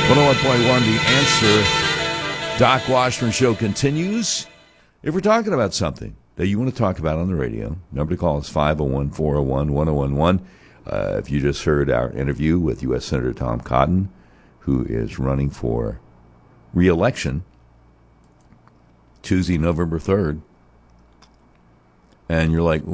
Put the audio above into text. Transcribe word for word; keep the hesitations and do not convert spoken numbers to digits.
one oh one point one, The Answer. Doc Washburn Show continues. If we're talking about something that you want to talk about on the radio, number to call is five oh one, four oh one, one oh one one. Uh, if you just heard our interview with U S Senator Tom Cotton, who is running for re-election Tuesday, November third, and you're like,